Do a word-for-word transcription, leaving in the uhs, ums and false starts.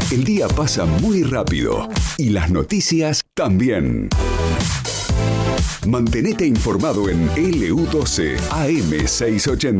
El día pasa muy rápido y las noticias también. Mantenete informado en L U doce A M seiscientos ochenta.